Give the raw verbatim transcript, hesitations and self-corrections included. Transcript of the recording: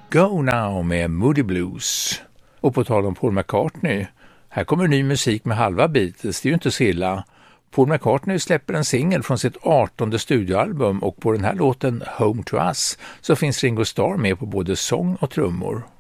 Go Now med Moody Blues. Och på tal om Paul McCartney, här kommer ny musik med halva Beatles, det är ju inte så illa. Paul McCartney släpper en singel från sitt artonde studioalbum och på den här låten Home to Us så finns Ringo Starr med på både sång och trummor.